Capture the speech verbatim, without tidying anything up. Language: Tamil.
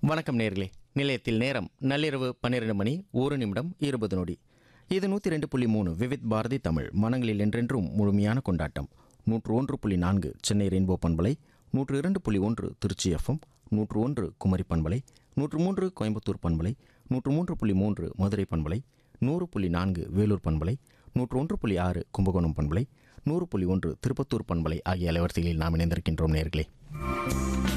வணக்கம் நேர்களே. நிலையத்தில் நேரம் நள்ளிரவு பன்னிரண்டு மணி ஒரு நிமிடம் இருபது நொடி. இது நூற்றி ரெண்டு புள்ளி மூணு விவித் பாரதி தமிழ் மனங்களில் என்றென்றும் முழுமையான கொண்டாட்டம். நூற்று ஒன்று புள்ளி நான்கு சென்னை ரெயின்போ பண்பலை, நூற்று இரண்டு புள்ளி ஒன்று திருச்சி எஃப்எம், நூற்று ஒன்று குமரி பண்பலை, நூற்று மூன்று கோயம்புத்தூர் பண்பலை, நூற்று மூன்று புள்ளி மூன்று மதுரை பண்பலை, நூறு புள்ளி நான்கு வேலூர் பண்பலை, நூற்று ஒன்று புள்ளி ஆறு கும்பகோணம் பண்பலை, நூறு புள்ளி ஒன்று திருப்பத்தூர் பண்பலை ஆகிய அலைவரிசைகளில் நாம் இணைந்திருக்கின்றோம் நேர்களே.